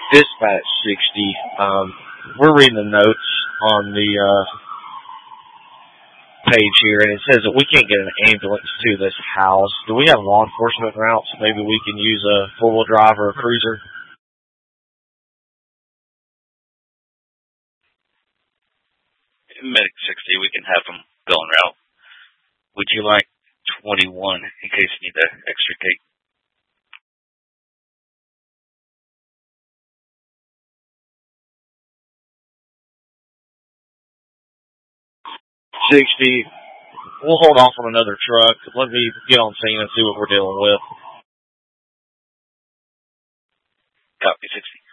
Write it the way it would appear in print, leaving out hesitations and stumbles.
Dispatch 60. We're reading the notes on the page here, and it says that we can't get an ambulance to this house. Do we have law enforcement routes? Maybe we can use a four-wheel drive or a cruiser? Medic 60, we can have them go en route. Would you like 21 in case you need to extricate? We'll hold off on another truck. Let me get on scene and see what we're dealing with. Copy 60.